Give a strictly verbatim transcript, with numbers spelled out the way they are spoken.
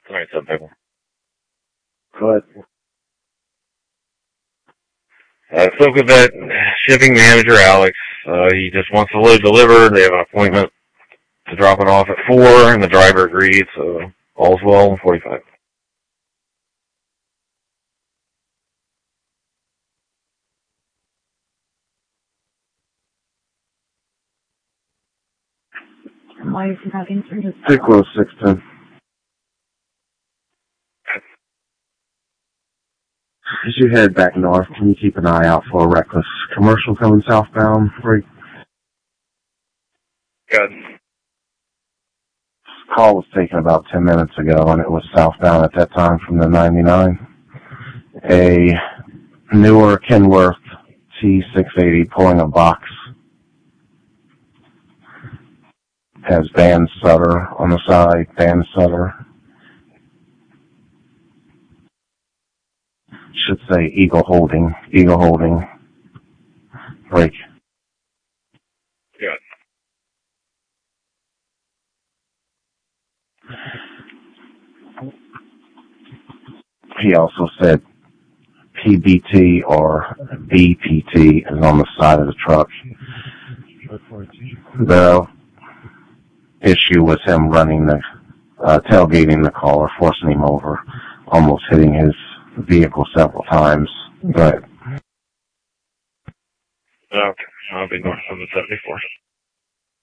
Alright, so people. Go ahead. I spoke with that shipping manager, Alex. Uh, he just wants the load delivered. They have an appointment to drop it off at four, and the driver agreed, so all's well in forty-five. Why is he not answering his Pretty close, six ten. As you head back north, can you keep an eye out for a reckless commercial coming southbound? Right. Good. This call was taken about ten minutes ago, and it was southbound at that time from the ninety-nine. A newer Kenworth T six eighty pulling a box. Has Van Sutter on the side, Van Sutter. Should say Eagle Holding, Eagle Holding. Break. Good. He also said P B T or B P T is on the side of the truck. The issue was him running the, uh, tailgating the car, forcing him over, almost hitting his vehicle several times. But Okay, I'll be north of the seventy-four.